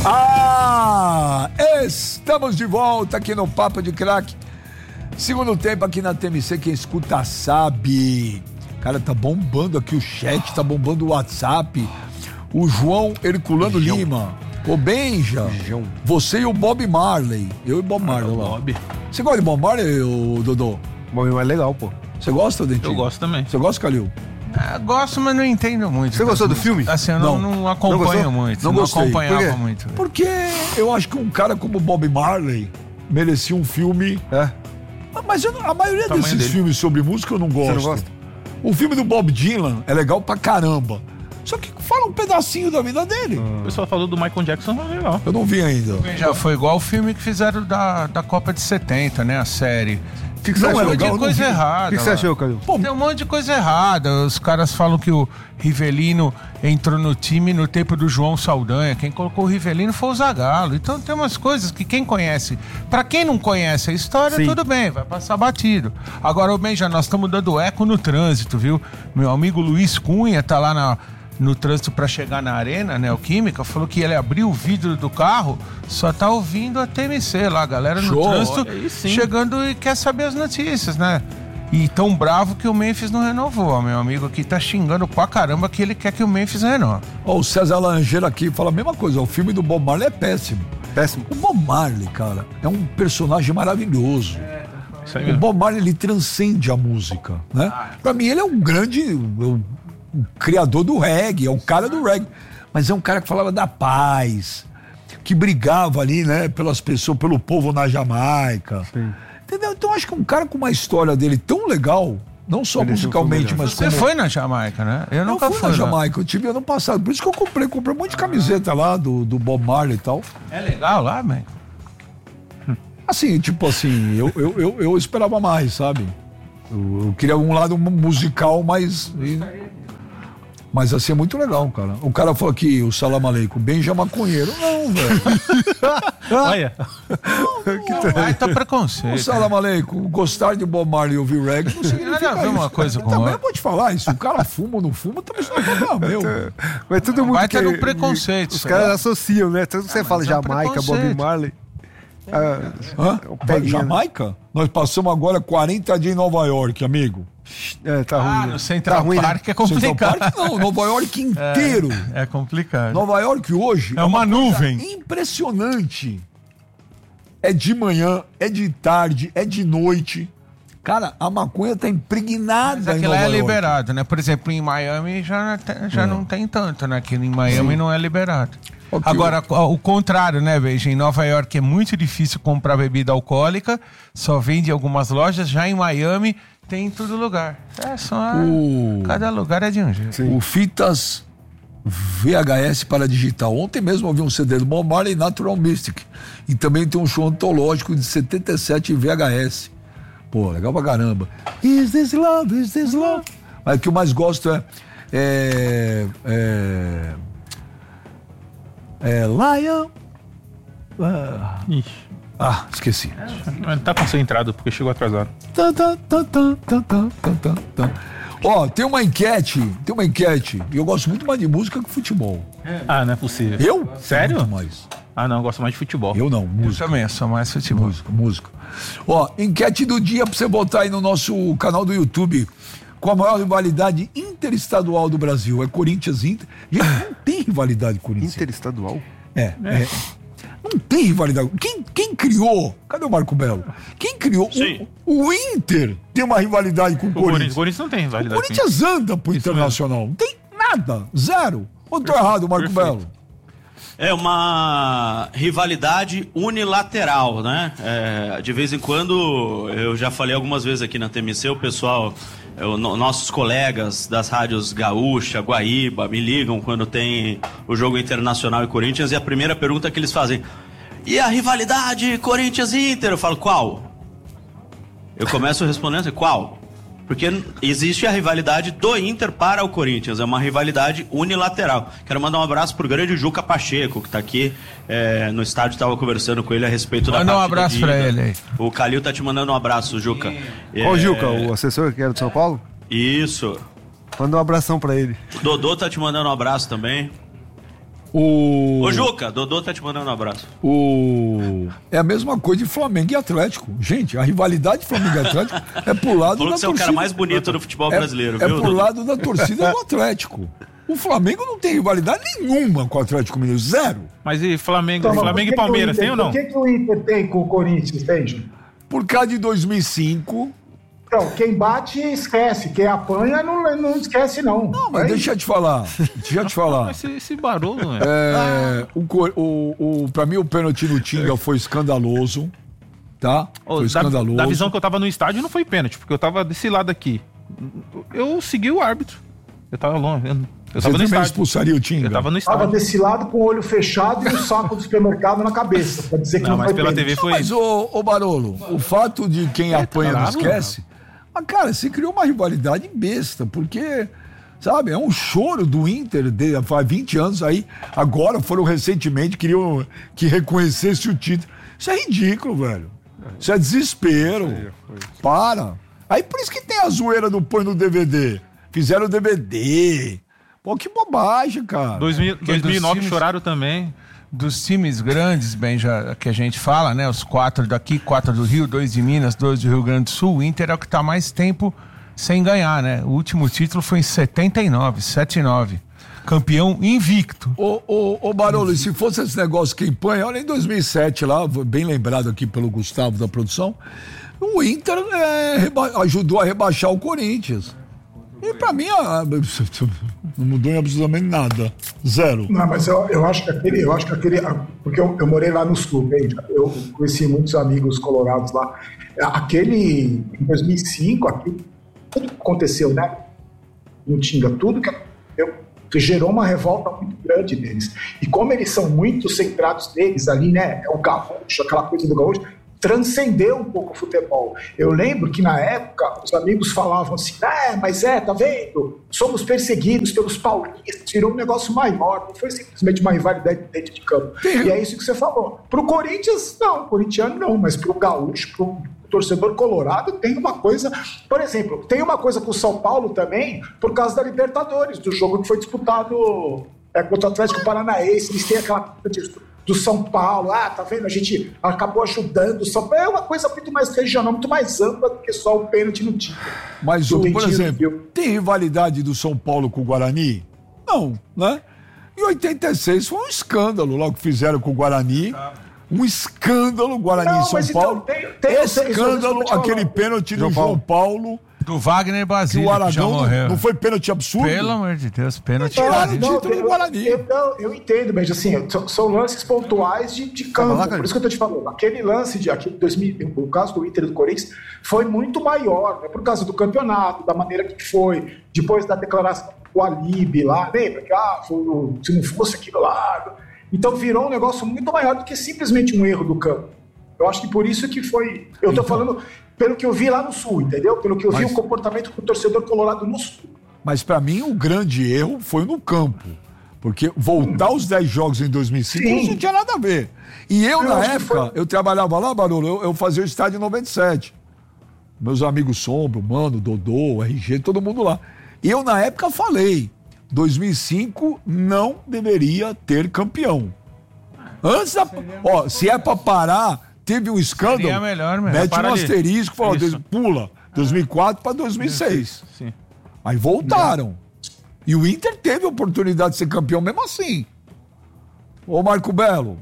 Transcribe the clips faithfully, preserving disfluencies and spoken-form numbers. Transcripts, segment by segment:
Ah, estamos de volta aqui no Papo de Crack. Segundo tempo aqui na T M C, quem escuta sabe. Cara, tá bombando aqui o chat, tá bombando o WhatsApp. O João Herculano João. Lima. Ô Benja, João. Você e o Bob Marley. Eu e o Bob Marley. Ah, lá. Bob. Você gosta de Bob Marley, ô, Dodô? Bob Marley é legal, pô. Você gosta, Dentinho? Eu gosto também. Você gosta, Calil? Ah, gosto, mas não entendo muito. Você gostou do filme? Assim, eu não, não, não acompanho não muito. Não, não gostei. acompanhava Por muito. Porque eu acho que um cara como Bob Marley merecia um filme... É. Mas eu, a maioria desses dele. filmes sobre música eu não gosto. Você não gosta? O filme do Bob Dylan é legal pra caramba. Só que fala um pedacinho da vida dele. Ah. O pessoal falou do Michael Jackson, não é legal. Eu não vi ainda. Já foi igual o filme que fizeram da, da Copa de setenta, né? A série. Que que não, é legal, um monte de coisa errada. O que, que você achou, Calil? Tem um monte de coisa errada. Os caras falam que o Rivelino entrou no time no tempo do João Saldanha. Quem colocou o Rivelino foi o Zagallo. Então tem umas coisas que quem conhece... Pra quem não conhece a história, Sim. tudo bem, vai passar batido. Agora, bem, já nós estamos dando eco no trânsito, viu? Meu amigo Luiz Cunha tá lá na... no trânsito para chegar na Arena Neoquímica, falou que ele abriu o vidro do carro, só tá ouvindo a T M C lá, a galera no Show. trânsito chegando e quer saber as notícias, né? E tão bravo que o Memphis não renovou. Meu amigo aqui tá xingando pra caramba que ele quer que o Memphis renove. Ó, o César Laranjeira aqui fala a mesma coisa, o filme do Bob Marley é péssimo. Péssimo. O Bob Marley, cara, é um personagem maravilhoso. É, o Bob Marley, ele transcende a música, né? Ah, pra mim, ele é um grande... o criador do reggae, é o cara do reggae, mas é um cara que falava da paz, que brigava ali, né, pelas pessoas, pelo povo na Jamaica. Sim. Entendeu? Então acho que um cara com uma história dele tão legal, não só Ele musicalmente, mas Você como... foi na Jamaica, né? Eu, eu nunca fui fui na Jamaica, eu tive ano passado, por isso que eu comprei, comprei um monte de camiseta lá do, do Bob Marley e tal. É legal lá, man? Assim, tipo assim, eu, eu, eu, eu esperava mais, sabe? Eu, eu queria um lado musical mais... Mas assim é muito legal, cara. O cara falou aqui, o Salam Aleikum, Benja maconheiro. Não, velho. Olha. Vai, tá preconceito. O Salam Aleikum, gostar de Bob Marley e ouvir reggae não significa isso. Uma coisa com também vou te falar isso. O cara fuma ou não fuma, também isso não é problema meu. Mas todo mundo vai ter que, um preconceito. Os caras associam, né? Tanto você ah, fala Jamaica, é um Bob Marley. Ah, Hã? É Jamaica? Né? Nós passamos agora quarenta dias em Nova York, amigo. É, tá ruim. Ah, no Central tá ruim, Park né? é complicado. Central Park não, Nova York inteiro. É, é complicado. Nova York hoje é, é uma, uma nuvem. Impressionante. É de manhã, é de tarde, é de noite. Cara, a maconha tá impregnada. Mas aquilo é liberado, né? Por exemplo, em Miami já, já é. não tem tanto, né? Aqui em Miami Sim. não é liberado. Okay. Agora, o contrário, né, veja, em Nova York é muito difícil comprar bebida alcoólica, só vende em algumas lojas, já em Miami tem em todo lugar. É só... O... Cada lugar é de um jeito. Sim. O Fitas V H S para digital. Ontem mesmo eu vi um C D do Bob Marley, Natural Mystic. E também tem um show antológico de setenta e sete em V H S. Pô, legal pra caramba. Is this love, is this love? Mas o que eu mais gosto é... É... é... É Lion. Ah, ah esqueci. É, tá concentrado porque chegou atrasado. Ó, oh, tem uma enquete, tem uma enquete. E eu gosto muito mais de música que futebol. É. Ah, não é possível. Eu? Sério? Muito mais. Ah, não, eu gosto mais de futebol. Eu não, música. Eu também, eu sou mais futebol. Música, música. Ó, enquete do dia pra você botar aí no nosso canal do YouTube. Com a maior rivalidade interestadual do Brasil. É Corinthians Inter. Gente, não tem rivalidade Corinthians. Interestadual? É, é. é. Não tem rivalidade. Quem, quem criou? Cadê o Marco Belo? Quem criou? O, o Inter tem uma rivalidade com o, o Corinthians. O Corinthians não tem rivalidade. O Corinthians anda pro Isso Internacional. Mesmo. Não tem nada. Zero. Ou tô errado, Marco Perfeito. Belo? É uma rivalidade unilateral, né? É, de vez em quando, eu já falei algumas vezes aqui na T M C, o pessoal... Eu, no, nossos colegas das rádios Gaúcha, Guaíba, me ligam quando tem o jogo Internacional e Corinthians e a primeira pergunta que eles fazem: e a rivalidade Corinthians e Inter? Eu falo, qual? Eu começo respondendo, qual? Porque existe a rivalidade do Inter para o Corinthians, é uma rivalidade unilateral. Quero mandar um abraço pro grande Juca Pacheco, que tá aqui é, no estádio, estava conversando com ele a respeito da partida. Manda um abraço pra ele aí. O Calil tá te mandando um abraço, Juca. É... Qual o Juca? O assessor que era de São Paulo? Isso. Manda um abração pra ele. O Dodô tá te mandando um abraço também. O... Ô, Juca, Dodô tá te mandando um abraço. O... É a mesma coisa de Flamengo e Atlético. Gente, a rivalidade de Flamengo e Atlético é pro lado Falou da que você é o torcida. cara mais bonito do futebol é, brasileiro, é viu, É pro Dodô? lado da torcida do Atlético. O Flamengo não tem rivalidade nenhuma com o Atlético Mineiro, zero. Mas e Flamengo, Então, Flamengo por e que Palmeiras, que o tem ou Inter- não? Por que, que o Inter tem com o Corinthians, tem, Ju? Por causa de dois mil e cinco... Então, quem bate, esquece. Quem apanha, não, não esquece, não. Não, mas É deixa eu te falar. Deixa eu te falar. Esse, esse barulho, velho. É, o, co- o, o, pra mim, o pênalti no Tinga foi escandaloso. Tá? Ô, Foi da, escandaloso. da visão que eu tava no estádio, não foi pênalti, porque eu tava desse lado aqui. Eu segui o árbitro. Eu tava longe. Eu, eu Você tava no também estádio. expulsaria o Tinga? Eu tava no Tava estádio. desse lado com o olho fechado e o saco do supermercado na cabeça, pra dizer que Não, não, mas foi pela pênalti. T V foi. Mas, ô, ô Barolo, o fato de quem apanha não bravo, esquece. Mas, cara, você criou uma rivalidade besta, porque, sabe, é um choro do Inter de, faz vinte anos aí. Agora foram recentemente, queriam que reconhecesse o título. Isso é ridículo, velho. Isso é desespero. Para. Aí por isso que tem a zoeira do põe no D V D. Fizeram o D V D. Pô, que bobagem, cara. dois mil, Porque dois mil e nove dos times- choraram também. Dos times grandes, bem, já, que a gente fala, né? Os quatro daqui, quatro do Rio, dois de Minas, dois do Rio Grande do Sul. O Inter é o que tá mais tempo sem ganhar, né? O último título foi em setenta e nove, setenta e nove. Campeão invicto. Ô, ô, ô Barolo, e se fosse esse negócio quem põe, olha, em dois mil e sete lá, bem lembrado aqui pelo Gustavo da produção, o Inter é, reba- ajudou a rebaixar o Corinthians. E pra mim, a- não mudou em absolutamente nada. Zero. Não, mas eu, eu acho que aquele, eu acho que aquele, porque eu, eu morei lá no sul, entende? Eu conheci muitos amigos colorados lá. Aquele, em dois mil e cinco, aquilo, tudo que aconteceu, né? No Tinga, tudo que aconteceu, que gerou uma revolta muito grande deles. E como eles são muito centrados neles ali, né? É o gaúcho, aquela coisa do gaúcho, transcendeu um pouco o futebol. Eu lembro que na época os amigos falavam assim, ah, mas é, tá vendo? Somos perseguidos pelos paulistas, virou um negócio maior, não foi simplesmente uma rivalidade dentro de campo. E é isso que você falou. Pro Corinthians, não, corintiano não, mas pro gaúcho, pro torcedor colorado, tem uma coisa, por exemplo, tem uma coisa com o São Paulo também, por causa da Libertadores, do jogo que foi disputado é, contra o Atlético Paranaense, eles têm aquela coisa de do São Paulo, ah, tá vendo? A gente acabou ajudando o São Paulo. É uma coisa muito mais regional, muito mais ampla do que só o pênalti no time. Mas, Do o, por Retiro, exemplo, viu? tem rivalidade do São Paulo com o Guarani? Não, né? Em oitenta e seis foi um escândalo logo que fizeram com o Guarani. Um escândalo, Guarani Não, e São mas então, Paulo. tem- tem- escândalo, tem- tem- aquele pênalti do João Paulo, Do Wagner que Basílio, o que já Aragão não, morreu. não foi pênalti absurdo? Pelo amor de Deus, pênalti. Tiraram claro. o título do Guarani. Eu, eu, eu entendo, mas assim, são, são lances pontuais de, de campo. lá, cara. Por isso que eu tô te falando. Aquele lance de aquele dois mil, o caso do Inter e do Corinthians, foi muito maior, né? Por causa do campeonato, da maneira que foi, depois da declaração do Alibi lá, lembra? Que ah, foi, o- se não fosse aquilo lá. Então virou um negócio muito maior do que simplesmente um erro do campo. Eu acho que por isso que foi. Eu tô falando pelo que eu vi lá no Sul, entendeu? Pelo que eu vi Mas- o comportamento do torcedor colorado no Sul. Mas pra mim o grande erro foi no campo. Porque voltar os dez jogos em dois mil e cinco Sim. não tinha nada a ver. E eu, Eu na acho que época, foi- eu trabalhava lá, Barolo, eu, eu fazia o estádio em noventa e sete. Meus amigos Sombro, Mano, Dodô, R G, todo mundo lá. E eu, na época, falei: dois mil e cinco não deveria ter campeão. Antes da. Ó, se é pra parar, teve um escândalo. Seria melhor mesmo. Mete Para um ali. asterisco, fala, Isso. pula. dois mil e quatro para dois mil e seis. Sim. Aí voltaram. E o Inter teve a oportunidade de ser campeão mesmo assim. Ô Marco Belo.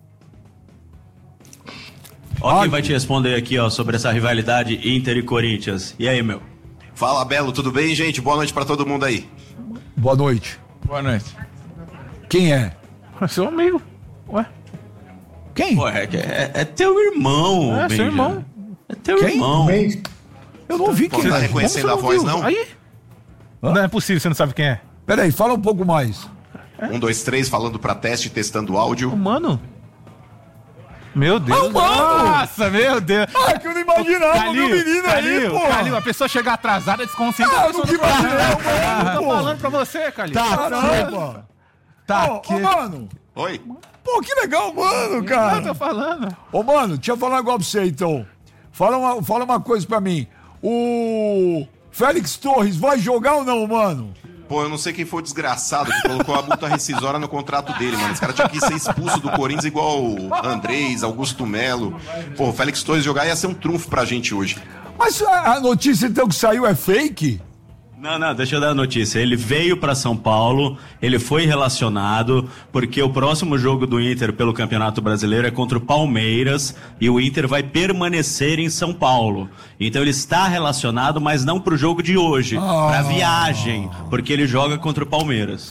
Ó, Ah, quem vai te responder aqui, ó, sobre essa rivalidade Inter e Corinthians. E aí, meu? Fala, Belo, tudo bem, gente? Boa noite pra todo mundo aí. Boa noite. Boa noite. Quem é? É seu amigo. Ué? Quem? Pô, é, é- é teu irmão, É, seu Benja. irmão. É teu Quem? irmão. Também, Eu não vi Pô, quem tá é. reconhecendo a voz, não? Aí? Não é possível, você não sabe quem é. Peraí, fala um pouco mais. Um, dois, três, falando pra teste, testando o áudio. Mano. Meu Deus. Ah, mano! Nossa, meu Deus. Ah, que eu não imaginava o meu menino aí, Calil, pô. Calil, a pessoa chegar atrasada, desconcentra. Ah, a eu pessoa nunca não imaginei, fala. mano, Tô pô. falando pra você, Calil. Caramba. Tá Ô, aqui. ô, mano. Oi? Pô, que legal, mano, Eu tô cara. falando. Ô, mano, deixa eu falar um negócio pra você, então. Fala uma, fala uma coisa pra mim. O Félix Torres vai jogar ou não, mano? Pô, eu não sei quem foi o desgraçado que colocou a multa rescisória no contrato dele, mano. Esse cara tinha que ser expulso do Corinthians igual o Andrés, Augusto Melo. Pô, o Félix Torres jogar ia ser um trunfo pra gente hoje. Mas a notícia então que saiu é fake? Não, não, deixa eu dar a notícia. Ele veio para São Paulo, ele foi relacionado, porque o próximo jogo do Inter pelo Campeonato Brasileiro é contra o Palmeiras e o Inter vai permanecer em São Paulo. Então ele está relacionado, mas não pro jogo de hoje, ah. pra viagem, porque ele joga contra o Palmeiras.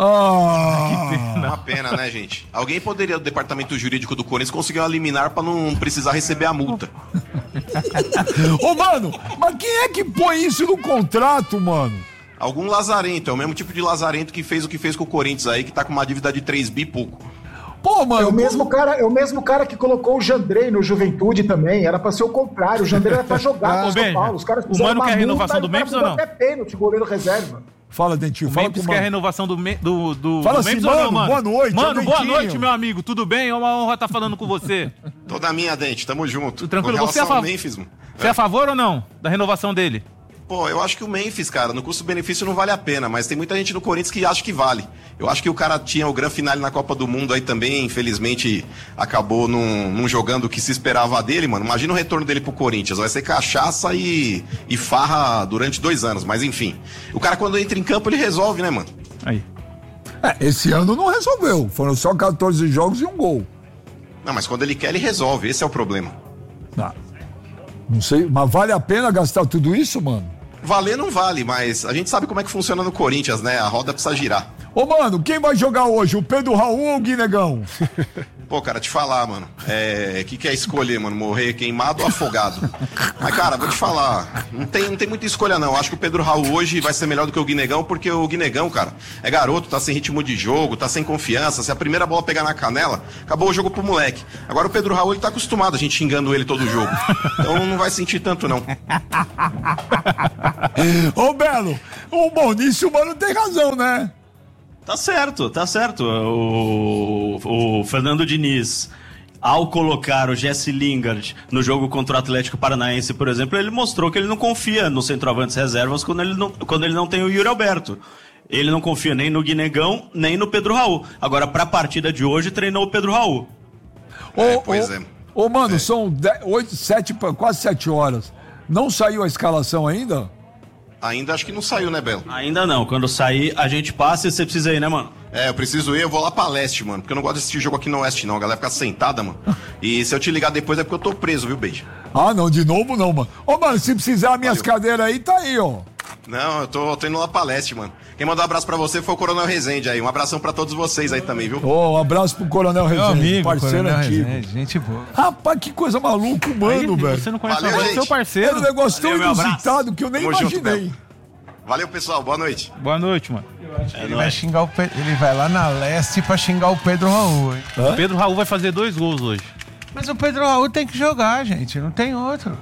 Ah. Que pena. Uma pena, né, gente? Alguém poderia, do departamento jurídico do Corinthians, conseguir uma liminar pra não precisar receber a multa. Ô, mano, mas quem é que põe isso no contrato, mano? Algum lazarento, é o mesmo tipo de lazarento que fez o que fez com o Corinthians aí, que tá com uma dívida de três bi e pouco. Pô, mano, é o mesmo cara, é o mesmo cara que colocou o Jandrei no Juventude também. Era pra ser o contrário. O Jandrei era pra jogar com o São Paulo. Os caras o Mano quer a renovação do Memphis ou não? Até pênalti, goleiro reserva. Fala, Dentinho. O fala Memphis com quer a renovação do, do, do, fala do assim, Memphis mano, ou não, mano? Boa noite. Mano, é boa noite, meu amigo. Tudo bem? É uma honra estar falando com você. Toda minha, Dente. Tamo junto. Tranquilo. Você é, a fav... Memphis, mano. Você é a favor ou não da renovação dele? Pô, eu acho que o Memphis, cara, no custo-benefício não vale a pena, mas tem muita gente no Corinthians que acha que vale. Eu acho que o cara tinha o grande finale na Copa do Mundo aí também, infelizmente acabou num, num jogando o que se esperava dele, mano. Imagina o retorno dele pro Corinthians, vai ser cachaça e, e farra durante dois anos, mas enfim. O cara quando entra em campo ele resolve, né, mano? Aí. É, esse ano não resolveu, foram só quatorze jogos e um gol. Não, mas quando ele quer ele resolve, esse é o problema. Não, não sei, mas vale a pena gastar tudo isso, mano? Valer não vale, mas a gente sabe como é que funciona no Corinthians, né? A roda precisa girar. Ô, mano, quem vai jogar hoje? O Pedro Raul ou o Guinegão? Pô, cara, te falar, mano. É. O que, que é escolher, mano? Morrer queimado ou afogado? Mas, cara, vou te falar. Não tem, não tem muita escolha, não. Acho que o Pedro Raul hoje vai ser melhor do que o Guinegão, porque o Guinegão, cara, é garoto, tá sem ritmo de jogo, tá sem confiança. Se a primeira bola pegar na canela, acabou o jogo pro moleque. Agora o Pedro Raul, ele tá acostumado a gente xingando ele todo jogo. Então não vai sentir tanto, não. Ô, Belo, o Maurício, mano, tem razão, né? Tá certo, tá certo. O, o Fernando Diniz, ao colocar o Jesse Lingard no jogo contra o Atlético Paranaense, por exemplo, ele mostrou que ele não confia nos centroavantes reservas quando ele não, quando ele não tem o Yuri Alberto. Ele não confia nem no Guinegão, nem no Pedro Raul. Agora, pra partida de hoje, treinou o Pedro Raul. Ô, é, pois ô, é. Ô, mano, é. são oito, sete, quase sete horas. Não saiu a escalação ainda? Ainda acho que não saiu, né, Belo? Ainda não. Quando sair, a gente passa e você precisa ir, né, mano? É, eu preciso ir, eu vou lá pra leste, mano. Porque eu não gosto de assistir jogo aqui no oeste, não. A galera fica sentada, mano. E se eu te ligar depois é porque eu tô preso, viu, Beijo? Ah, não, de novo não, mano. Ô, mano, se precisar minhas Valeu. cadeiras aí, tá aí, ó. Não, eu tô, tô indo lá pra leste, mano. Quem mandou um abraço pra você foi o Coronel Rezende aí. Um abração pra todos vocês aí também, viu? Ô, um abraço pro Coronel Rezende, amigo, parceiro Coronel antigo. Rezende, gente boa. Rapaz, que coisa maluca, mano, aí, velho. Você não conhece Valeu, o seu parceiro. É um negócio tão Valeu, inusitado que eu nem Tamo imaginei. Junto, Valeu, pessoal. Boa noite. Boa noite, mano. É, ele vai xingar o Pe... Ele vai lá na leste pra xingar o Pedro Raul, hein? O Pedro Raul vai fazer dois gols hoje. Mas o Pedro Raul tem que jogar, gente. Não tem outro.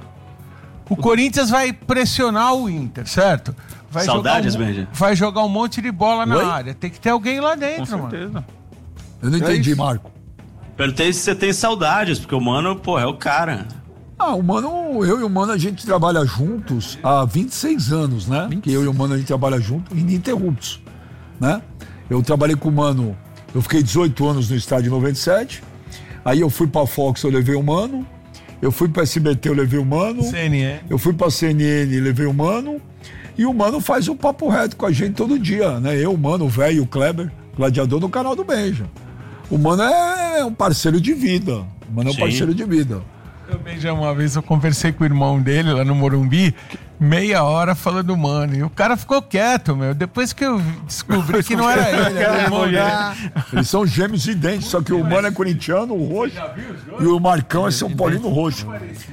O Corinthians vai pressionar o Inter, certo? Vai Saudades, jogar um... Benja. Vai jogar um monte de bola na Oi? área. Tem que ter alguém lá dentro, Com certeza. mano. Eu não entendi, é Marco. Perguntei se você tem saudades, porque o Mano, pô, é o cara. Ah, o Mano, eu e o Mano, a gente trabalha juntos há vinte e seis anos, né? Que eu e o Mano, a gente trabalha junto, ininterruptos, né? Eu trabalhei com o Mano, eu fiquei dezoito anos no estádio noventa e sete, aí eu fui pra Fox, eu levei o Mano, eu fui pra S B T, eu levei o Mano, C N N. eu fui pra C N N, levei o Mano, e o Mano faz um papo reto com a gente todo dia, né? Eu, o Mano, o velho, o Kleber, gladiador no canal do Benja. O Mano é um parceiro de vida, o Mano é um Sim. parceiro de vida. Também já uma vez eu conversei com o irmão dele lá no Morumbi, meia hora falando do Mano. E o cara ficou quieto, meu. Depois que eu descobri que não era ele, era o irmão dele. Eles são gêmeos idênticos, só que o Mano é corintiano, o roxo, e o Marcão é São Paulino roxo.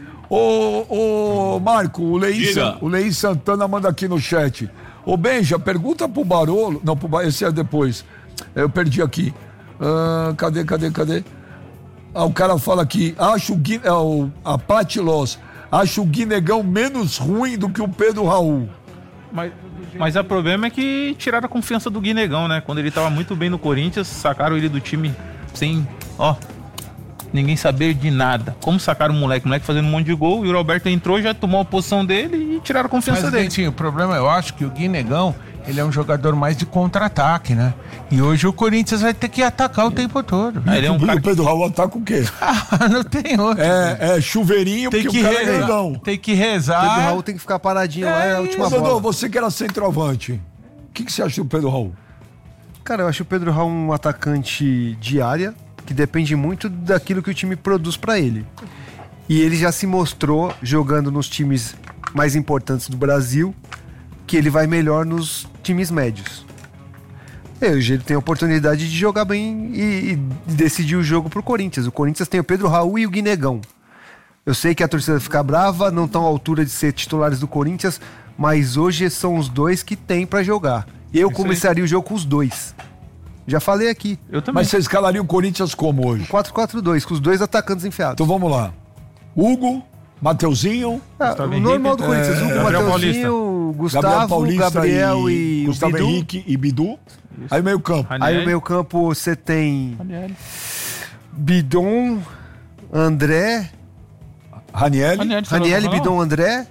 Ô, ô Marco, o Leí, o Leí Santana manda aqui no chat. Ô, Benja, pergunta pro Barolo. Não, pro Barolo, esse é depois. Eu perdi aqui. Ah, cadê, cadê, cadê? Ah, o cara fala aqui, acho o, Gui, é, o a Pati Loss, acho o Guinegão menos ruim do que o Pedro Raul. Mas, mas o problema é que tiraram a confiança do Guinegão, né? Quando ele tava muito bem no Corinthians, sacaram ele do time sem, ó, ninguém saber de nada. Como sacaram o moleque? O moleque fazendo um monte de gol, e o Roberto entrou, já tomou a posição dele e tiraram a confiança Mas, dele. Dentinho, o problema, eu acho que o Guinegão, ele é um jogador mais de contra-ataque, né? E hoje o Corinthians vai ter que atacar o tempo todo. Ah, ele é um cara... O Pedro Raul ataca o quê? Não tem outro. É, é chuveirinho, tem porque que o cara rezar, é grandão. Tem que rezar. O Pedro Raul tem que ficar paradinho é lá, é a última Dodô, bola. você que era centroavante, o que, que você acha do Pedro Raul? Cara, eu acho o Pedro Raul um atacante de área, que depende muito daquilo que o time produz pra ele. E ele já se mostrou, jogando nos times mais importantes do Brasil, que ele vai melhor nos times médios. Hoje ele tem a oportunidade de jogar bem e, e decidir o jogo pro Corinthians. O Corinthians tem o Pedro Raul e o Guinegão. Eu sei que a torcida fica brava, não estão à altura de ser titulares do Corinthians, mas hoje são os dois que tem pra jogar. Eu Isso começaria aí. o jogo com os dois. Já falei aqui. Eu também. Mas você escalaria o Corinthians como hoje? quatro quatro dois, com os dois atacantes enfiados. Então vamos lá. Hugo, Mateuzinho... Ah, o normal do Corinthians. É, Hugo, Gabriel Mateuzinho, Gustavo, Gabriel, Paulista Gabriel e, e Gustavo Bidu. Henrique e Bidu. Isso. Aí o meio campo. Ranieri. Aí o meio campo você tem... Ranieri. Bidon, André... Ranieri. Ranieri, Ranieri Bidon, André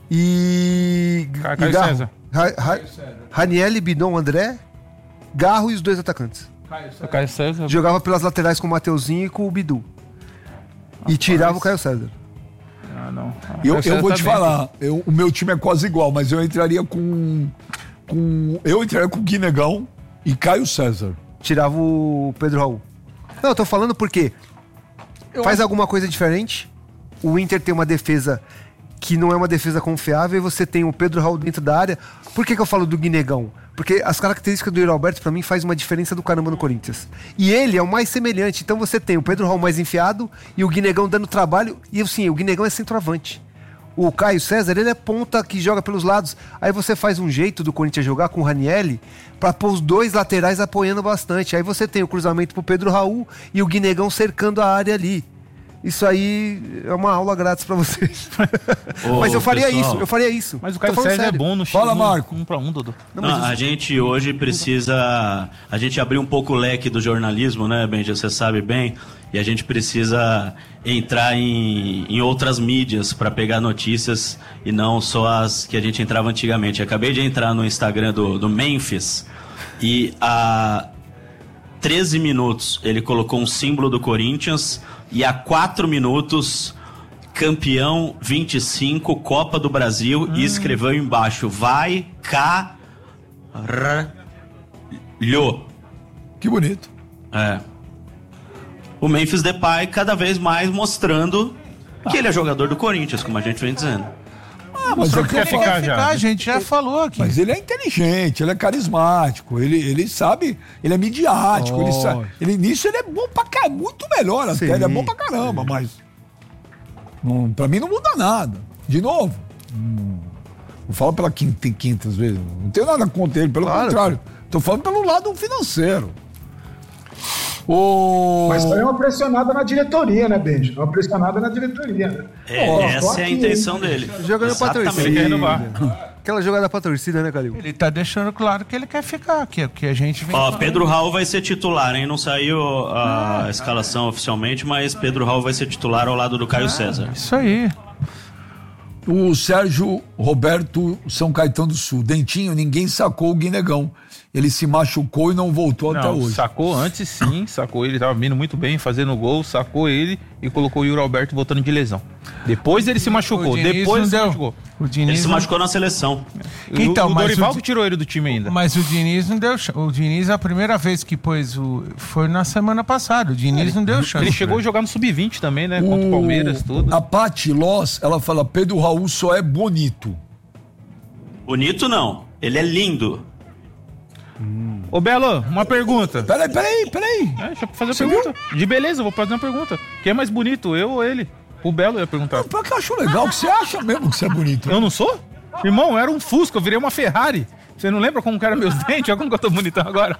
e... Caio e César. Ra, Ra, Ranieri, Bidon, André, Garro e os dois atacantes. Caio César. Jogava pelas laterais com o Mateuzinho e com o Bidu. E tirava o Caio César. Ah, não. Ah, eu eu vou te falar, eu, o meu time é quase igual, mas eu entraria com. com eu entraria com o Guinegão e Caio César. Tirava o Pedro Raul. Não, eu tô falando porque eu faz acho... alguma coisa diferente. O Inter tem uma defesa que não é uma defesa confiável e você tem o Pedro Raul dentro da área. Por que que eu falo do Guinegão? Porque as características do Yuri Alberto, pra mim, faz uma diferença do caramba no Corinthians. E ele é o mais semelhante. Então você tem o Pedro Raul mais enfiado e o Guinegão dando trabalho. E assim, o Guinegão é centroavante. O Caio César, ele é ponta que joga pelos lados. Aí você faz um jeito do Corinthians jogar com o Ranieri pra pôr os dois laterais apoiando bastante. Aí você tem o cruzamento pro Pedro Raul e o Guinegão cercando a área ali. Isso aí é uma aula grátis pra vocês. Ô, mas eu faria pessoal, isso, eu faria isso. Mas o Caio César é bom no Fala, Marco. Um pra um, Dodô. Não, Não, a gente hoje precisa... A gente abriu um pouco o leque do jornalismo, né, Benja? Você sabe bem. E a gente precisa entrar em, em outras mídias para pegar notícias e não só as que a gente entrava antigamente. Eu acabei de entrar no Instagram do, do Memphis e há treze minutos ele colocou um símbolo do Corinthians... E há quatro minutos, campeão vinte e cinco, Copa do Brasil, hum. e escreveu embaixo, vai, ca, r, lho. Que bonito. É. O Memphis Depay cada vez mais mostrando ah. que ele é jogador do Corinthians, como a gente vem dizendo. Ah, mas ele quer ficar, já. Ficar, a gente já falou aqui. Mas ele é inteligente, ele é carismático, ele, ele sabe, ele é midiático, oh. ele sabe, ele, nisso ele é bom pra caramba, muito melhor até, Sim. ele é bom pra caramba, Sim. mas não, pra mim não muda nada. De novo, não, não falo pela quinta, quintas vezes, não tenho nada contra ele, pelo claro. contrário, tô falando pelo lado financeiro. O... Mas foi uma pressionada na diretoria, né, Benji? Uma pressionada na diretoria. Né? É, oh, essa é a intenção dele. Jogando pra torcida. Aquela jogada pra torcida, né, Calil? Ele tá deixando claro que ele quer ficar aqui, que a gente vem. Ó, Pedro Raul vai ser titular, hein? Não saiu a ah, escalação oficialmente, mas Pedro Raul vai ser titular ao lado do Caio ah, César. Isso aí. O Sérgio Roberto São Caetano do Sul. Dentinho, ninguém sacou o Guinegão. Ele se machucou e não voltou não, até hoje. Sacou antes sim, sacou ele, tava vindo muito bem, fazendo gol, sacou ele e colocou o Yuri Alberto voltando de lesão. Depois ele se machucou, depois se machucou. O Diniz ele se machucou na seleção. Então, o, o Dorival o, que tirou ele do time ainda. Mas o Diniz não deu chance. O Diniz, a primeira vez que pôs o... Foi na semana passada. O Diniz é, não deu chance. Ele chegou a jogar no sub vinte também, né? O, contra o Palmeiras, tudo. A Paty Loss, ela fala, Pedro Raul só é bonito. Bonito não. Ele é lindo. Hum. Ô Belo, uma pergunta. Peraí, peraí, peraí. É, deixa eu fazer uma pergunta. Viu? De beleza, eu vou fazer uma pergunta. Quem é mais bonito, eu ou ele? O Belo ia perguntar. Não, porque eu acho legal que você acha mesmo que você é bonito. Eu não sou? Irmão, eu era um Fusca, eu virei uma Ferrari. Você não lembra como que eram meus dentes? Olha como que eu tô bonitão agora.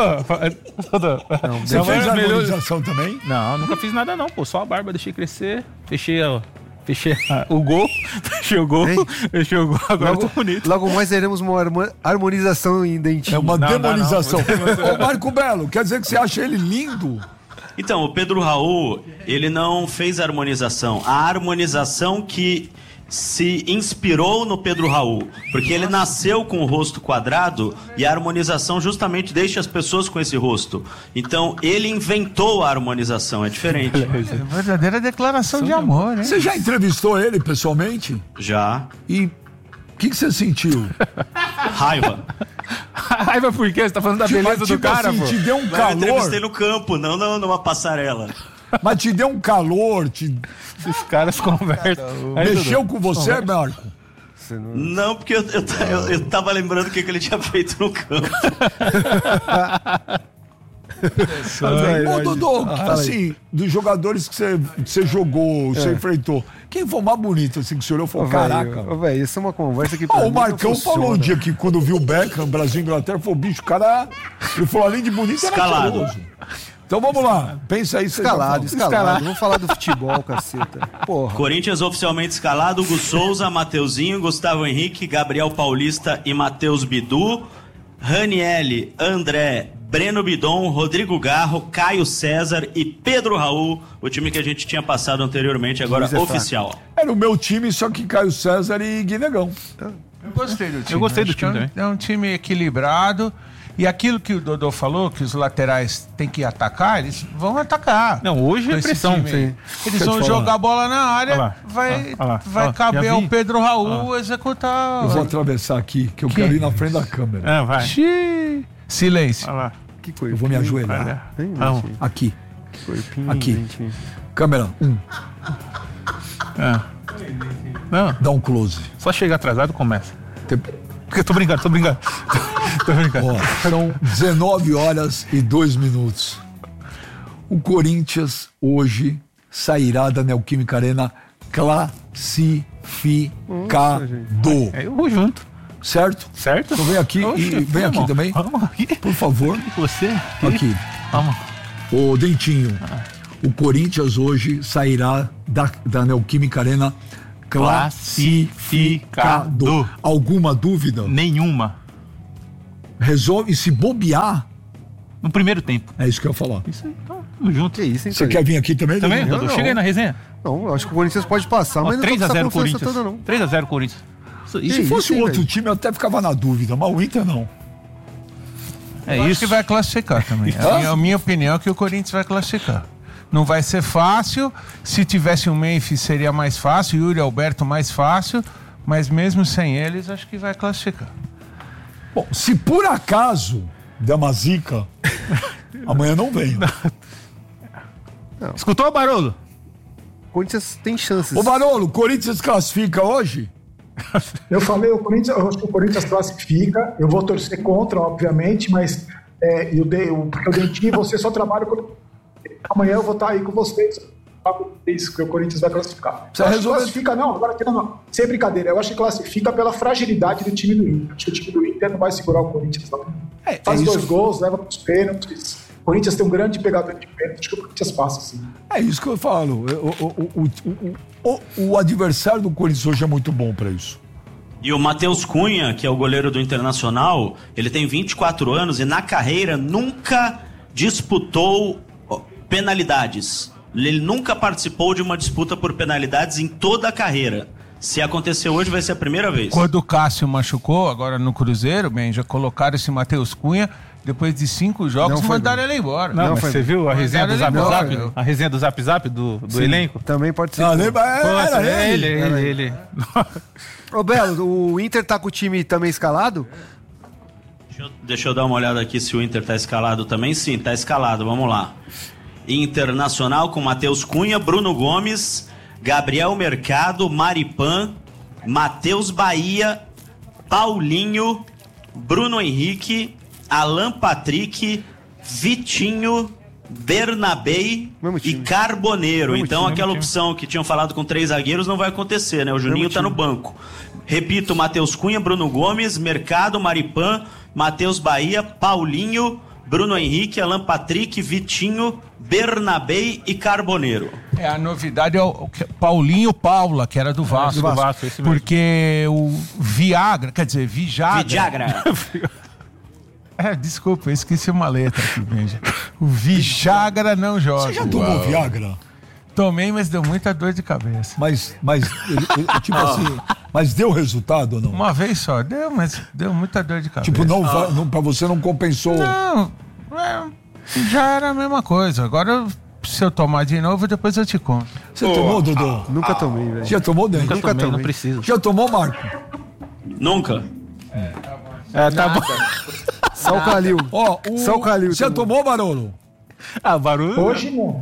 Não, você fez a harmonização também? Não, nunca fiz nada não, pô. Só a barba, deixei crescer. Fechei a... Fechei o gol, fechei o gol, Ei, fechei o gol, agora logo, eu tô bonito. Logo mais teremos uma harmonização em dentinho. É uma não, demonização. Não, não. Ô Marco Belo, quer dizer que você acha ele lindo? Então, o Pedro Raul, ele não fez harmonização. A harmonização que se inspirou no Pedro Raul, porque ele nasceu com o rosto quadrado e a harmonização justamente deixa as pessoas com esse rosto. Então, ele inventou a harmonização, é diferente. É verdadeira declaração de amor, hein? Você já entrevistou ele pessoalmente? Já. E o que, que você sentiu? Raiva. Raiva por quê? Você tá falando da Tipo, beleza do tipo cara, assim, pô? te deu um Eu calor, entrevistei no campo, não, não numa passarela. mas te deu um calor, te Esses caras conversam. Aí, mexeu Dudu, com você, Marco? Não, porque eu, eu, eu, eu tava lembrando o que, que ele tinha feito no campo. Ô, Dodô, assim, dos jogadores que você, que você jogou, você enfrentou, quem foi o mais bonito, assim, que você olhou e falou, caraca. Ô, velho, isso é uma conversa que. Ó, pra o mim não Marcão funciona. falou um dia que quando viu o Beckham, Brasil e Inglaterra, falou, bicho, o cara. Ele falou, além de bonito, era Escalado. cheiroso. Então vamos lá, pensa aí. você já Escalado, fala. escalado. Escalado. Vamos falar do futebol, caceta. Porra. Corinthians oficialmente escalado: Hugo Souza, Mateuzinho, Gustavo Henrique, Gabriel Paulista e Matheus Bidu, Ranielli, André, Breno Bidon, Rodrigo Garro, Caio César e Pedro Raul, o time que a gente tinha passado anteriormente, agora Luiz é oficial. Era o meu time, só que Caio César e Guinegão. Eu gostei do time. Eu gostei do Acho time que é um- também. É um time equilibrado. E aquilo que o Dodô falou, que os laterais têm que atacar, eles vão atacar. Não, hoje Com é esse pressão. time aí. Sim. Eles Deixa vão eu te falar. jogar a bola na área, Olha lá, vai, olha lá, vai olha lá, caber já ao vi. Pedro Raul executar. Eu vou atravessar aqui, que eu quero ir na frente da câmera. É, vai. Xiii. Silêncio. Olha lá. Que coisa. Eu vou me ajoelhar. Olha. Hein, Vamos. gente? Aqui, Que corpinho, Aqui. gente. câmera, um, É. Não, dá um close. só chegar atrasado começa. Tem- Eu tô brincando, tô brincando. tô brincando. Ó, são dezenove horas e dois minutos. O Corinthians hoje sairá da Neoquímica Arena classificado. É, eu vou junto. Certo? Certo? Então vem aqui Oxe, e vem aqui vamos, também. Vamos aqui. Por favor. Você? Aqui. Vamos. Ô, Dentinho, o Corinthians hoje sairá da, da Neoquímica Arena classificado. Classificado. Alguma dúvida? Nenhuma. Resolve, se bobear, No primeiro tempo. é isso que eu ia falar. Isso aí, então, tamo junto. Que isso, hein, Você Tony? quer vir aqui também? Também, Dentinho? Dudu? não. Chega aí na resenha. Não, eu acho que o Corinthians pode passar, mas não tô com três a essa zero confiança Corinthians. toda, não. três a zero Corinthians. Isso, E isso, se isso, fosse hein, um outro velho? time, eu até ficava na dúvida, mas o Inter não. é Eu acho isso. que vai classificar também. A minha, a minha opinião é que o Corinthians vai classificar. Não vai ser fácil. Se tivesse um Memphis seria mais fácil, Yuri Alberto mais fácil, mas mesmo sem eles, acho que vai classificar. Bom, se por acaso der uma zica, amanhã não venho. Escutou, Barolo? O Corinthians tem chances. Ô, Barolo, o Corinthians classifica hoje? Eu falei, o Corinthians, eu acho que o Corinthians classifica, eu vou torcer contra, obviamente, mas é, eu dei, eu, porque eu Dentinho, você só trabalha com. Amanhã eu vou estar aí com vocês. Isso, que o Corinthians vai classificar. Você Eu acho que resolve- classifica, não, agora não, não. Sem brincadeira, eu acho que classifica pela fragilidade do time do Inter. Acho que o time do Inter não vai segurar o Corinthians, não. É, Faz é dois isso. gols, leva para os pênaltis. O Corinthians tem um grande pegador de pênaltis, acho que o Corinthians passa, sim. É isso que eu falo. O, o, o, o, o, o adversário do Corinthians hoje é muito bom pra isso. E o Matheus Cunha, que é o goleiro do Internacional, ele tem vinte e quatro anos e na carreira nunca disputou ó, penalidades. Ele nunca participou de uma disputa por penalidades em toda a carreira. Se acontecer hoje, vai ser a primeira vez. Quando o Cássio machucou, agora no Cruzeiro, bem, já colocaram esse Matheus Cunha, depois de cinco jogos, Não foi mandaram bem. ele embora. Não, Não, mas foi- você viu a resenha do ele Zap embora, Zap? eu- A resenha do Zap Zap do, do elenco? Também pode ser. Ah, lembra? Nossa, Era é ele. ele, ele, ele. Ô, Belo, o Inter tá com o time também escalado? Deixa eu, deixa eu dar uma olhada aqui se o Inter tá escalado também. Sim, tá escalado. Vamos lá. Internacional com Matheus Cunha, Bruno Gomes, Gabriel Mercado, Maripan, Matheus Bahia, Paulinho, Bruno Henrique, Alan Patrick, Vitinho, Bernabei Mesmo e time. Carboneiro. Mesmo Então time, aquela mesmo opção que tinham falado com três zagueiros não vai acontecer, né? O Juninho Mesmo tá no time. banco. Repito, Matheus Cunha, Bruno Gomes, Mercado, Maripan, Matheus Bahia, Paulinho, Bruno Henrique, Alan Patrick, Vitinho, Bernabei e Carboneiro. É, a novidade é o o que- Paulinho Paula, que era do Vasco. do Vasco, esse mesmo. Porque o Viagra, quer dizer, Vijagra. Vidagra. É, desculpa, eu esqueci uma letra aqui, veja. O Vijagra não joga. Você já tomou Viagra? Tomei, mas deu muita dor de cabeça. Mas, mas ele, ele, tipo assim, mas deu resultado ou não? Uma vez só, deu, mas deu muita dor de cabeça. Tipo, não, vai- não, pra você não compensou. Não, é, já era a mesma coisa. Agora, se eu tomar de novo, depois eu te conto. Você tomou, Dodô? Nunca tomei, velho. Já tomou, Dani? Nunca Também tomei. não precisa. Já tomou, Marco? Nunca. É, tá bom. Só o Calil. Ó, o... Só o Calil Já tomou. tomou, Barolo? Ah, barulho. Hoje não.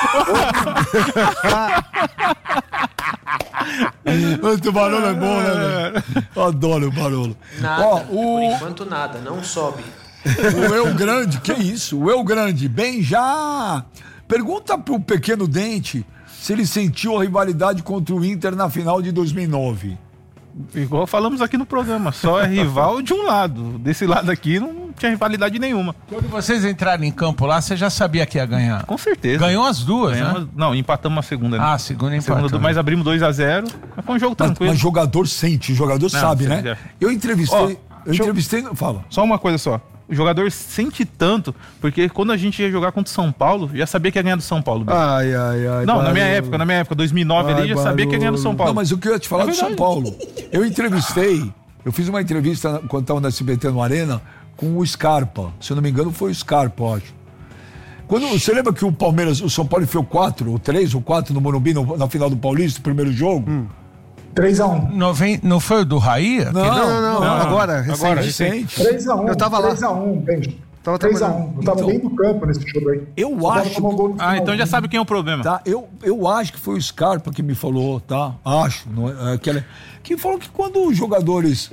O Barolo é bom, né, velho? Eu adoro o Barolo. Nada. Ó, Por o, enquanto nada, não sobe. o Eu Grande, que isso? O Eu Grande, bem já. Pergunta pro Pequeno Dente se ele sentiu a rivalidade contra o Inter na final de dois mil e nove. Igual falamos aqui no programa, só é rival de um lado. Desse lado aqui não tinha rivalidade nenhuma. Quando vocês entraram em campo lá, você já sabia que ia ganhar. Com certeza. Ganhou as duas, Ganhamos- né? Não, empatamos a segunda. Né? Ah, segunda A segunda, empatou. mas abrimos dois a zero. Mas foi um jogo Mas, tranquilo. mas jogador sente, jogador sabe, sim, né? é. Eu entrevistei. Ó, eu deixa eu- entrevistei. Fala. Só uma coisa só. O jogador sente tanto, porque quando a gente ia jogar contra o São Paulo, já sabia que ia ganhar do São Paulo. Bento. Ai, ai, ai. não, na minha Barolo. época, na minha época, dois mil e nove ali, Ai, já sabia que ia ganhar do São Paulo. Não, mas o que eu ia te falar É do São verdade. Paulo? Eu entrevistei, eu fiz uma entrevista quando estava no S B T no Arena com o Scarpa. Se eu não me engano, foi o Scarpa, eu acho. Quando, você lembra que o Palmeiras, o São Paulo enfiou quatro, ou três, ou quatro no Morumbi no- na final do Paulista, o primeiro jogo? três a um. Noven... Não foi o do Raí? Não, Não, não, não. Não, Agora, recente. agora, recente. três a um. Eu tava lá. três a um, Benjo. Tava três a um. trabalhando. Eu tava Então- bem no campo nesse jogo aí. Eu São Paulo acho tomou um gol no Ah, então já finalzinho. sabe quem é o problema. Tá, eu, eu acho que foi o Scarpa que me falou, tá? Acho. Não é, aquela, que falou que quando os jogadores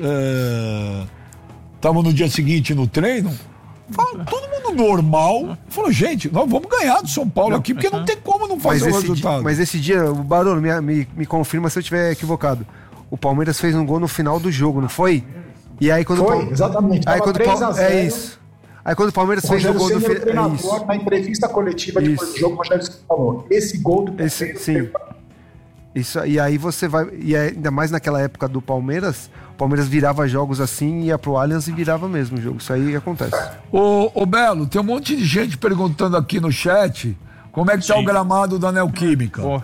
estavam no dia seguinte no treino, fala- todo mundo normal, falou, gente, nós vamos ganhar do São Paulo aqui, porque não tem como não Mas fazer o esse, resultado. dia, mas esse dia, o Barolo, me, me, me confirma se eu estiver equivocado. O Palmeiras fez um gol no final do jogo, não foi? E aí quando o Foi, Pal- exatamente. Aí Tava quando o três Pal- a zero. É isso. Aí quando o Palmeiras O fez o Rogério gol do Ceni, o fi- é treinador, isso. na entrevista coletiva depois Isso. do jogo, o Rogério Ceni falou: esse gol do Esse, Palmeiras sim. Isso, e aí você vai. E aí, ainda mais naquela época do Palmeiras, o Palmeiras virava jogos assim, ia pro Allianz e virava mesmo o jogo. Isso aí acontece. Ô, ô Belo, tem um monte de gente perguntando aqui no chat como é que tá Sim. o gramado da Neoquímica. Pô,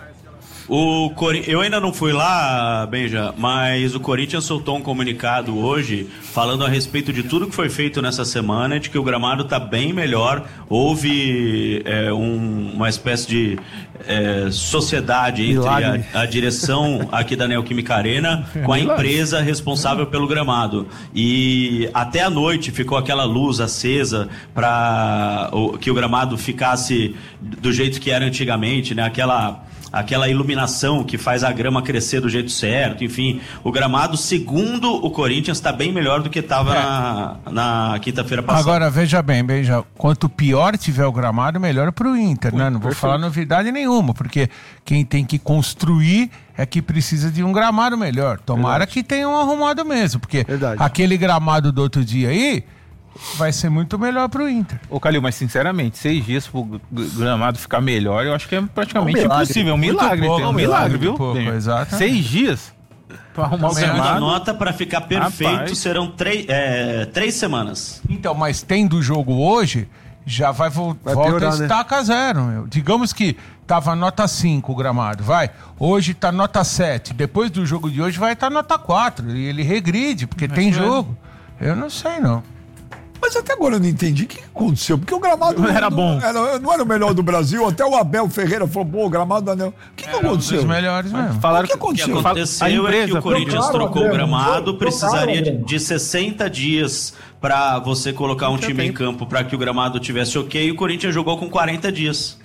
O Cori... Eu ainda não fui lá, Benja, mas o Corinthians soltou um comunicado hoje falando a respeito de tudo que foi feito nessa semana, de que o gramado está bem melhor. Houve é, um- uma espécie de é, sociedade entre Milagre. a, a direção aqui da Neoquímica Arena com a empresa responsável pelo gramado. E até a noite ficou aquela luz acesa para que o gramado ficasse do jeito que era antigamente, né? Aquela aquela iluminação que faz a grama crescer do jeito certo, enfim, o gramado, segundo o Corinthians, está bem melhor do que estava na, na quinta-feira passada. Agora, veja bem, veja, quanto pior tiver o gramado, melhor pro Inter, né? Não vou falar novidade nenhuma, porque quem tem que construir é que precisa de um gramado melhor. Tomara que tenham arrumado mesmo, porque Verdade. aquele gramado do outro dia aí vai ser muito melhor pro Inter. ô Calil, mas sinceramente, seis dias pro g- gramado ficar melhor, eu acho que é praticamente É um milagre. impossível. É um Muito milagre, pouco, é um um milagre, milagre, viu? pouco, Benja? exatamente. Seis dias pra arrumar o Segundo a gramado. nota, para ficar perfeito, Rapaz. serão três, é, três semanas. Então, mas tendo o jogo hoje, já vai, vo Vai volta piorar, a né? estaca zero, meu. Digamos que tava nota cinco o gramado, vai. Hoje tá nota sete. Depois do jogo de hoje vai estar nota quatro. E ele regride, porque tem é. jogo. Eu não sei, não. Mas até agora eu não entendi o que aconteceu, porque o gramado Não era bom. Era, não era o melhor do Brasil, até o Abel Ferreira falou, pô, o gramado da Neo. O que, que Um dos aconteceu? melhores mesmo. Falaram O que O que aconteceu? aconteceu A é que empresa o Corinthians trocaram, trocou o Adriano, gramado, trocaram, precisaria de, Adriano. de sessenta dias para você colocar um time em campo para que o gramado tivesse ok, e o Corinthians jogou com quarenta dias.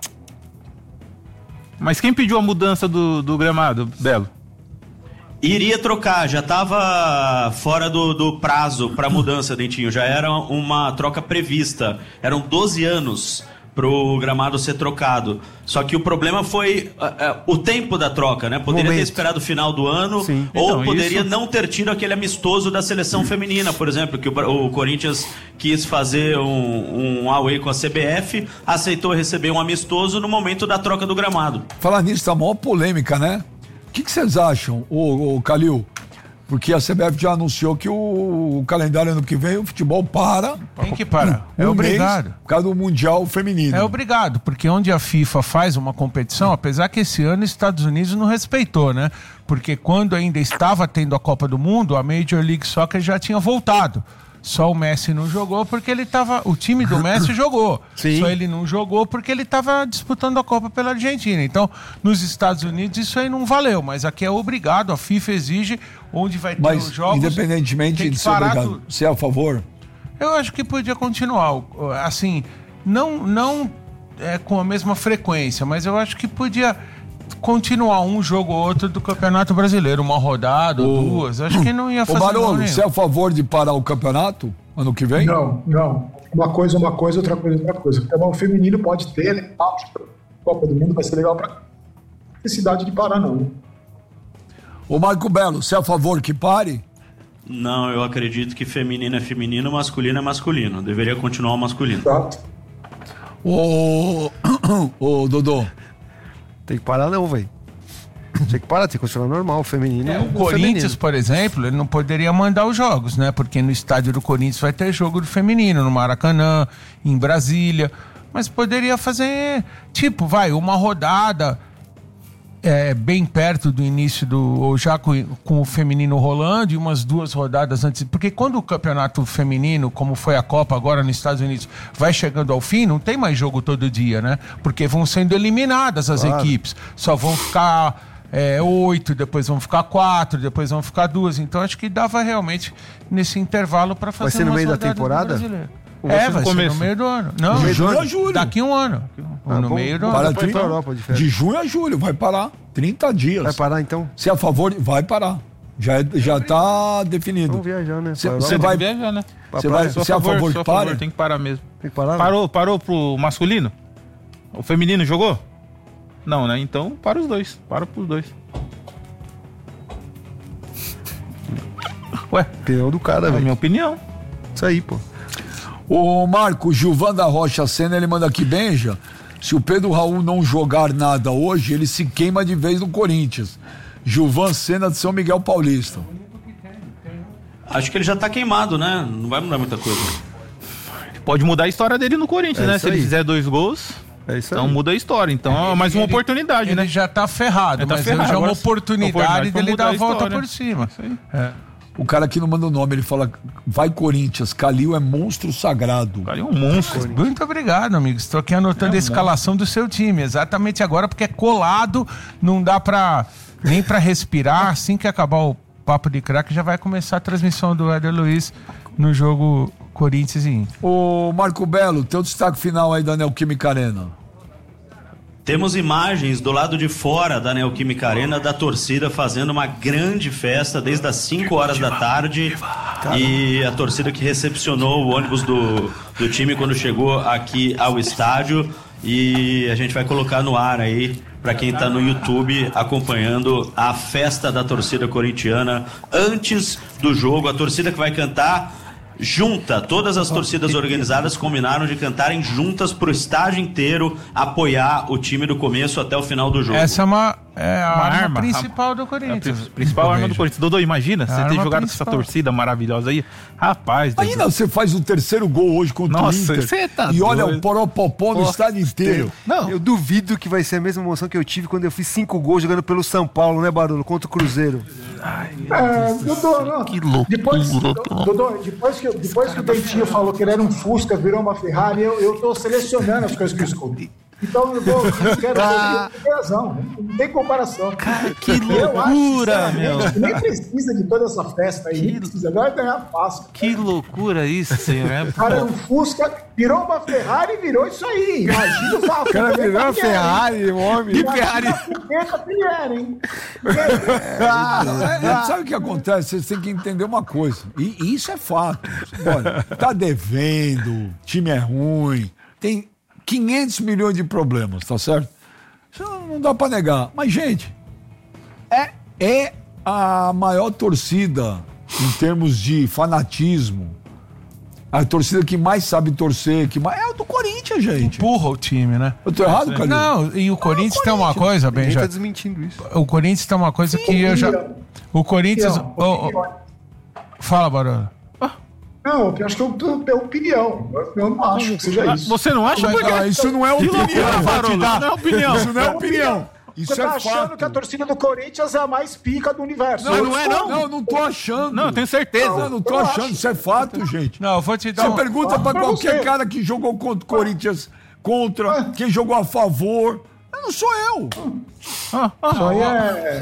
Mas quem pediu a mudança do, do gramado, Belo? Iria trocar, já estava fora do, do prazo para mudança, Dentinho. Já era uma troca prevista. Eram doze anos pro gramado ser trocado. Só que o problema foi uh, uh, o tempo da troca, né? Poderia ter Momento. esperado o final do ano, Sim. ou Então, poderia isso- não ter tido aquele amistoso da seleção feminina, por exemplo, que o, o Corinthians quis fazer um, um away com a C B F, aceitou receber um amistoso no momento da troca do gramado. Falar nisso, tá a maior polêmica, né? O que, que vocês acham, ô, ô Calil? Porque a C B F já anunciou que o, o calendário ano que vem o futebol para. Tem que parar. Um É obrigado. mês, por causa do Mundial Feminino. É obrigado, porque onde a FIFA faz uma competição, apesar que esse ano os Estados Unidos não respeitou, né? Porque quando ainda estava tendo a Copa do Mundo, a Major League Soccer já tinha voltado. Só o Messi não jogou porque ele estava... O time do Messi jogou. Sim. Só ele não jogou porque ele estava disputando a Copa pela Argentina. Então, nos Estados Unidos isso aí não valeu. Mas aqui é obrigado, a FIFA exige onde vai ter Mas, os jogos. independentemente tem de que ser parar obrigado, tudo. você é a favor? Eu acho que podia continuar. Assim, não, não é, com a mesma frequência, mas eu acho que podia continuar um jogo ou outro do Campeonato Brasileiro, uma rodada ou duas. Acho que não ia fazer Ô Barolo, mal nenhum. você é a favor de parar o campeonato ano que vem? Não, não. Uma coisa é uma coisa, outra coisa é outra coisa. O futebol feminino pode ter, né? A Copa do Mundo vai ser legal pra necessidade de parar, não. Ô Marco Belo, você é a favor que pare? Não, eu acredito que feminino é feminino, masculino é masculino. Deveria continuar o masculino. Exato. Ô, ô Dodô, Tem que parar não, velho. Tem que parar, tem que continuar normal, o feminino. É, e o Corinthians, feminino. por exemplo, ele não poderia mandar os jogos, né? Porque no estádio do Corinthians vai ter jogo do feminino, no Maracanã, em Brasília. Mas poderia fazer, tipo, vai, uma rodada é, bem perto do início do... Ou já com, com o feminino rolando e umas duas rodadas antes. Porque quando o campeonato feminino, como foi a Copa agora nos Estados Unidos, vai chegando ao fim, não tem mais jogo todo dia, né? Porque vão sendo eliminadas as Claro. equipes. Só vão ficar... É, oito, depois vão ficar quatro, depois vão ficar duas. Então acho que dava realmente nesse intervalo para fazer Vai ser no umas meio da rodadas do temporada? Brasileiro. Ou vai É, ser no vai ser começo? no meio do ano. Não, de junho a julho. daqui um ano. Ah, no bom, meio do bom. ano. Para Depois trinta, pra Europa, de férias. de junho a julho, vai parar. trinta dias. Vai parar então? Você é a favor? Vai parar. Já, é- já tá definido. Vamos viajar, né? Cê- Pra cê Europa. vai- Tem que viajar, né? Você vai, Sou você é a favor sou que a favor, pare? tem que parar mesmo. Tem que parar? velho? Parou, parou pro masculino? O feminino jogou? Não, né? Então para os dois. Para pros dois. Ué, Opinião do cara, é a velho. minha opinião. Isso aí, pô. O Marco Gilvan da Rocha Sena, ele manda aqui, Benja, se o Pedro Raul não jogar nada hoje, ele se queima de vez no Corinthians. Gilvan Sena de São Miguel Paulista. Acho que ele já tá queimado, né? Não vai mudar muita coisa. Pode mudar a história dele no Corinthians, É né? isso Se ele aí. fizer dois gols, É isso então aí. muda a história. Então é mais uma Ele- oportunidade, ele né? já tá ferrado, Ele tá mas ferrado, hoje é uma agora- oportunidade oportunidade pra dele mudar dar a a volta história. por cima. Isso aí. É. O cara aqui não manda o nome, ele fala, vai Corinthians, Calil é monstro sagrado. O cara é um monstro. Muito obrigado, amigos. Estou aqui anotando a escalação do seu time, exatamente agora, porque é colado, não dá pra nem pra respirar. Assim que acabar o Papo de Craque, já vai começar a transmissão do Éder Luiz no jogo Corinthians e Inter. Ô Marco Belo, teu destaque final aí da Neoquímica Arena. Temos imagens do lado de fora da Neoquímica Arena da torcida fazendo uma grande festa desde as cinco horas da tarde. E a torcida que recepcionou o ônibus do, do time quando chegou aqui ao estádio. E a gente vai colocar no ar aí para quem tá no YouTube acompanhando a festa da torcida corintiana antes do jogo. A torcida que vai cantar junta, todas as torcidas organizadas combinaram de cantarem juntas pro estádio inteiro apoiar o time do começo até o final do jogo. Essa é, uma, é a Uma arma, arma, principal do É a Corinthians. pri- principal arma do Corinthians. Dodô, imagina você ter arma jogado com principal. essa torcida maravilhosa aí. Rapaz, Dodô. Ainda você faz o terceiro gol hoje contra Nossa, o Inter. você tá e olha doido. o Poropopó no Nossa, estádio inteiro. Não, Eu duvido que vai ser a mesma emoção que eu tive quando eu fiz cinco gols jogando pelo São Paulo, né, Barolo? Contra o Cruzeiro. É, Dodô, não. Que loucura, Depois, pelo Dodô, depois que, depois que o Dentinho falou que ele era um Fusca, virou uma Ferrari, eu, eu tô selecionando as coisas que eu escuto. Então eu vou, eu quero eu tenho razão, não tem comparação. Cara, que Eu acho, loucura, meu. sinceramente, que nem precisa de toda essa festa aí, nem precisa, agora ganhar fácil. Que loucura isso, senhor. É, O cara é um Fusca, virou uma Ferrari e virou isso aí. Imagina o O cara virou uma Ferrari, o homem. Que Ferrari. Imagina que ele era, hein? É, sabe o que acontece? Vocês têm que entender uma coisa. E, e isso é fato. Olha, tá devendo, time é ruim, tem quinhentos milhões de problemas, tá certo? Isso não dá pra negar. Mas, gente, é, é a maior torcida em termos de fanatismo A torcida que mais sabe torcer, que mais... é o do Corinthians, gente. Empurra o time, né? Eu tô errado, Calil? Não, e o Corinthians tem uma coisa, Ninguém Benja. tá desmentindo isso. O Corinthians tem uma coisa que eu já... O Corinthians... Opinião, oh, opinião. oh. Fala, Barolo. Não, eu acho que é opinião. Eu não acho que seja isso. Você não acha? Por quê? Ah, isso não é opinião. Barolo, não é opinião. Isso não é opinião. Isso Você é tá achando fato. que a torcida do Corinthians é a mais pica do universo. Não, não é, não. Não, eu não tô achando. Não, eu tenho certeza. Não, eu não tô Eu achando. acho. Isso é fato, gente. Não, eu vou te dar Você um... pergunta pra pra qualquer você. cara que jogou contra o Corinthians, contra, quem jogou a favor. Eu não sou eu. Isso aí é...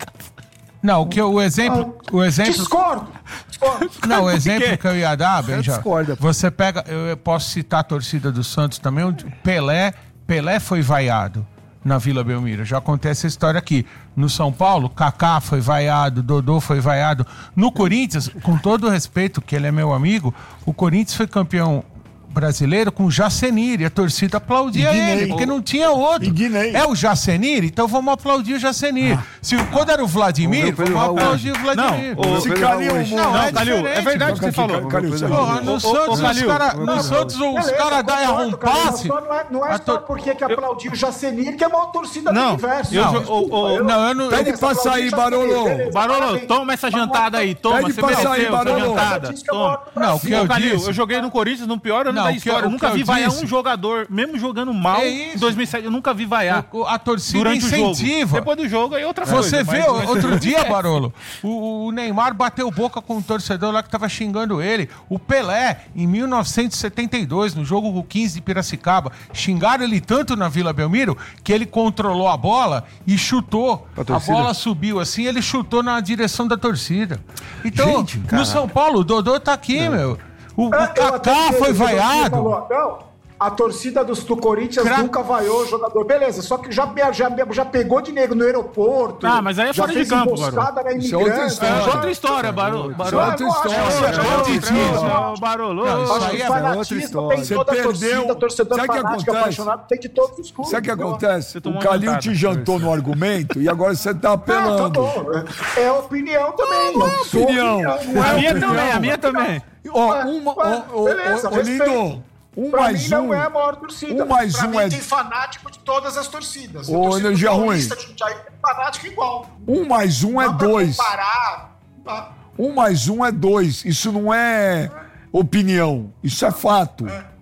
Não, o que eu- o exemplo... O exemplo... Discordo. Discordo. Não, o exemplo que eu ia dar, Benja, discorda, pô. você pega, eu posso citar a torcida do Santos também, onde Pelé, Pelé foi vaiado na Vila Belmiro. Já acontece essa história aqui. No São Paulo, Kaká foi vaiado, Dodô foi vaiado. No Corinthians, com todo o respeito, que ele é meu amigo, o Corinthians foi campeão brasileiro com o Jacenir, e a torcida aplaudia Ignei. ele, porque não tinha outro. Ignei. É o Jacenir, então vamos aplaudir o Jacenir. Se quando era o Vladimir, Vamos ver o vamos Pedro Raul. aplaudir o Vladimir. Não, o- Esse Pedro Calil, Raul, Não, Não, é Calil, é diferente, verdade o que você Calil, falou. Calil, Pedro Calil. Porra, no Ô, Santos, ô, os Calil, caras ô, no Calil. Santos, os Beleza, caras dão concordo, um cara, passe. Não é, não é A só tor- porque que aplaudiu o Jacenir que é a maior torcida Não, do universo. eu- Não, eu- desculpa, eu- eu- não, eu não- Pede Beleza, pra aplaudi sair, o Jacenir, Barolo. beleza, Barolo, parabéns. toma essa jantada aí, toma, Pede você pra mereceu sair, essa Barolo. jantada. Diz que é a Toma. maior do Não, o que Brasil. eu Ô, Calil, disse... eu joguei no Corinthians no pior ano Não, da o que- história. o Eu nunca que eu vi vaiar disse- um jogador, mesmo jogando mal, É em isso. dois mil e sete, eu nunca vi vaiar. O- A torcida Durante o jogo. incentiva. Depois do jogo aí outra coisa. Você mas- vê, mas- outro dia, Barolo, o, o Neymar bateu boca com um torcedor lá que tava xingando ele. O Pelé, em mil novecentos e setenta e dois, no jogo com o quinze de Piracicaba, xingaram ele tanto na Vila Belmiro que ele controlou a bola e chutou. A A torcida? bola subiu assim, ele chutou na direção da torcida. Então, Gente, no São Paulo, o Dodô tá aqui, meu. O, o É, eu até Kaká entendo foi que a torcida vaiado. falou, Não, a torcida dos, do Corinthians Cra- nunca vaiou o jogador. Beleza, só que já, já, já pegou de negro no aeroporto. Ah, mas aí é já fora de fez campo, emboscada na Isso é outra imigrante. história. É já- outra história, Barolo. Isso é outra Eu acho que história. isso é É outra história. Barolo. Não, isso Acho aí que é fanatismo outra tem história. em toda Você a torcida, perdeu. torcedor Sabe o que fanático, acontece? apaixonado, tem de todos os clubes. Sabe o que Eu- acontece? tomou O uma Calil jantada. te jantou no argumento e agora você tá Não, tá apelando. bom. É opinião também. Não é é sua opinião. não A é minha opinião. também, a minha também. Ó, uma, Ué, ó, ó, beleza, ó, ó, Lindo, respeito. um Pra mais mim não um. é a maior torcida. Um mais pra um mim é- tem fanático de todas as torcidas. Ô, A torcida energia do ruim. Paulista, de Jundiaí, tem fanático igual. Um mais um é Dá pra dois. comparar. Tá? Um mais um é dois. Isso não é opinião. Isso é fato.